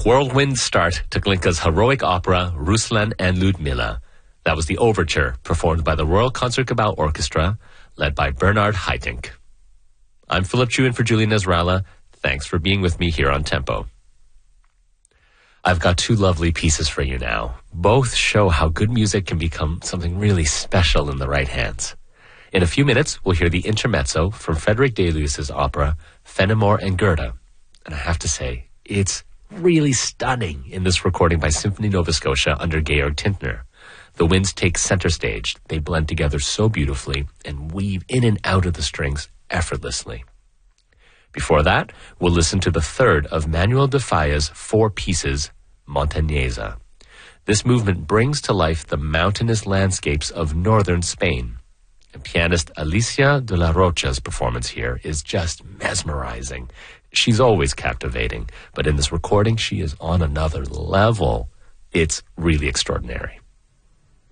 whirlwind start to Glinka's heroic opera Ruslan and Ludmilla. That was the overture performed by the Royal Concertgebouw Orchestra, led by Bernard Haitink. I'm Philip Chu in for Julie Nasrallah. Thanks for being with me here on Tempo. I've got two lovely pieces for you now. Both show how good music can become something really special in the right hands. In a few minutes, we'll hear the intermezzo from Frederick Delius's opera Fenimore and Gerda. And I have to say, it's really stunning in this recording by Symphony Nova Scotia under Georg Tintner. The winds take center stage. They blend together so beautifully and weave in and out of the strings effortlessly. Before that, we'll listen to the third of Manuel de Falla's four pieces, Montañesa. This movement brings to life the mountainous landscapes of northern Spain. And pianist Alicia de la Rocha's performance here is just mesmerizing. She's always captivating, but in this recording, she is on another level. It's really extraordinary.